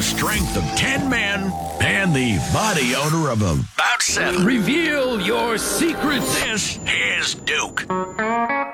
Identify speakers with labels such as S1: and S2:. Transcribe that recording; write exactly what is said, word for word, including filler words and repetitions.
S1: the strength of ten men and the body odor of about seven.
S2: Reveal your secrets.
S1: This is Duke.